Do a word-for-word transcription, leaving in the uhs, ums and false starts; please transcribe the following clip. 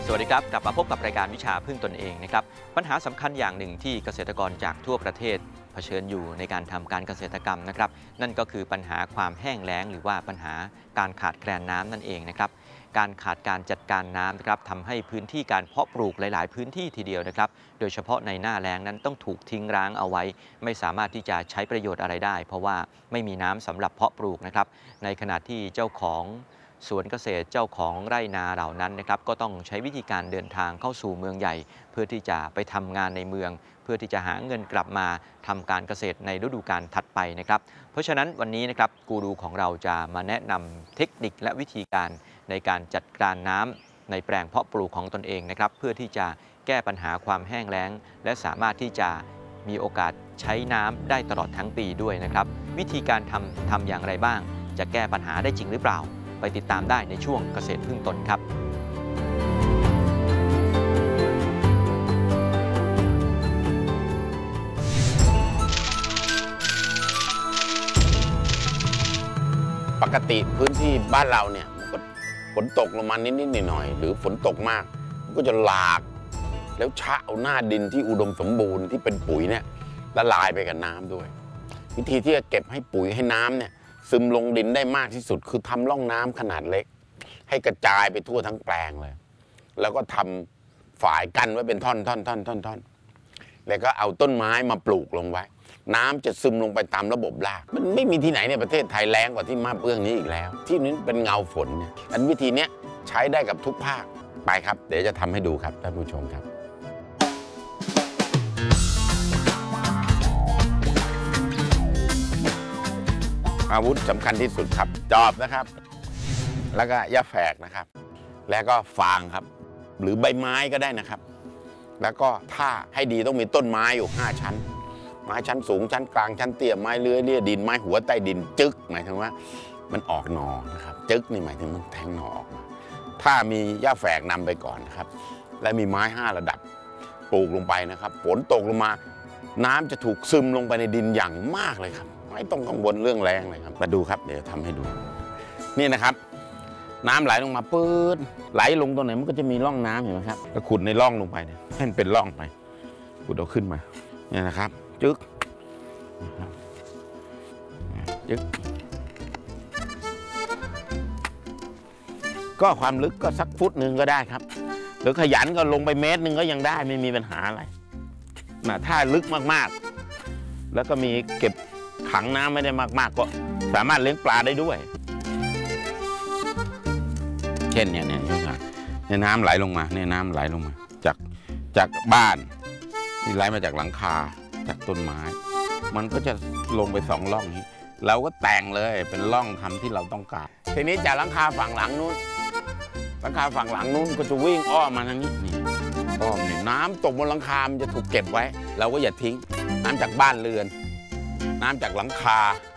สวัสดีครับกลับมาพบกับรายการวิชาพึ่งตนเองนะครับปัญหาสำคัญอย่างหนึ่งที่เกษตรกรจากทั่วประเทศเผชิญอยู่ในการทำการเกษตรกรรมนะครับนั่นก็คือปัญหาความแห้งแล้งหรือว่าปัญหาการขาดแคลนน้ำนั่นเองนะครับการขาดการจัดการน้ำนะครับทำให้พื้นที่การเพาะปลูกหลายๆพื้นที่ทีเดียวนะครับโดยเฉพาะในหน้าแล้งนั้นต้องถูกทิ้งร้างเอาไว้ไม่สามารถที่จะใช้ประโยชน์อะไรได้เพราะว่าไม่มีน้ำสำหรับเพาะปลูกนะครับในขณะที่เจ้าของสวนเกษตรเจ้าของไร่นาเหล่านั้นนะครับก็ต้องใช้วิธีการเดินทางเข้าสู่เมืองใหญ่เพื่อที่จะไปทำงานในเมืองเพื่อที่จะหาเงินกลับมาทำการเกษตรในฤดูกาลถัดไปนะครับเพราะฉะนั้นวันนี้นะครับกูรูของเราจะมาแนะนำเทคนิคและวิธีการในการจัดการน้ำในแปลงเพาะปลูกของตนเองนะครับเพื่อที่จะแก้ปัญหาความแห้งแล้งและสามารถที่จะมีโอกาสใช้น้ำได้ตลอดทั้งปีด้วยนะครับวิธีการทำทำอย่างไรบ้างจะแก้ปัญหาได้จริงหรือเปล่าไปติดตามได้ในช่วงเกษตรพึ่งตนครับปกติพื้นที่บ้านเราเนี่ยฝนตกลงมานิดๆหน่อยๆหรือฝนตกมากมันก็จะหลากแล้วชะเอาหน้าดินที่อุดมสมบูรณ์ที่เป็นปุ๋ยเนี่ยละลายไปกับน้ำด้วยวิธีที่จะเก็บให้ปุ๋ยให้น้ำเนี่ยซึมลงดินได้มากที่สุดคือทำร่องน้ำขนาดเล็กให้กระจายไปทั่วทั้งแปลงเลยแล้วก็ทำฝายกั้นไว้เป็นท่อนท่อนท่อนท่อนท่อนแล้วก็เอาต้นไม้มาปลูกลงไว้น้ำจะซึมลงไปตามระบบรากมันไม่มีที่ไหนในประเทศไทยแรงกว่าที่มาเบื้องนี้อีกแล้วที่นี้เป็นเงาฝนเนี่ยอันวิธีนี้ใช้ได้กับทุกภาคไปครับเดี๋ยวจะทำให้ดูครับท่านผู้ชมครับอาวุธสำคัญที่สุดครับจอบนะครับแล้วก็ยาแฝกนะครับแล้วก็ฟางครับหรือใบไม้ก็ได้นะครับแล้วก็ถ้าให้ดีต้องมีต้นไม้อยู่ห้าชั้นไม้ชั้นสูงชั้นกลางชั้นเตี้ยไม้เลื้อยเลี่ยดินไม้หัวใต้ดินจึ๊กหมายถึงว่ามันออกหน่อนะครับจึ๊กนี่หมายถึงมันแทงหน่อออกมาถ้ามีหญ้าแฝกนำไปก่อนนะครับและมีไม้ห้าระดับปลูกลงไปนะครับฝนตกลงมาน้ำจะถูกซึมลงไปในดินอย่างมากเลยครับไม่ต้องกังวลเรื่องแรงเลยครับมาดูครับเดี๋ยวทำให้ดูนี่นะครับน้ำไหลลงมาปื๊ดไหลลงตรงไหนมันก็จะมีร่องน้ำเห็นไหมครับก็ขุดในร่องลงไปเนี่ยให้มันเป็นร่องไปขุดเอาขึ้นมาเนี่ยนะครับจึ๊กจึ๊กก็ความลึกก็สักฟุตหนึ่งก็ได้ครับหรือขยันก็ลงไปเมตรหนึ่งก็ยังได้ไม่มีปัญหาอะไรนะถ้าลึกมากๆแล้วก็มีเก็บขังน้ำไม่ได้มากๆก็สามารถเลี้ยงปลาได้ด้วยเช่นเนี่ยเนี่ยเนี่ยน้ำไหลลงมาเนี่ยน้ำไหลลงมาจากจากบ้านที่ไหลมาจากหลังคาจากต้นไม้มันก็จะลงไปสองร่องนี้เราก็แต่งเลยเป็นร่องทำที่เราต้องการทีนี้จากหลังคาฝั่งหลังนู้นหลังคาฝั่งหลังนู้นก็จะวิ่งอ้อมมาทางนี้นี่อ้อมนี่น้ำตกบนหลังคามันจะถูกเก็บไว้เราก็อย่าทิ้งน้ำจากบ้านเรือนน้ำจากหลังคา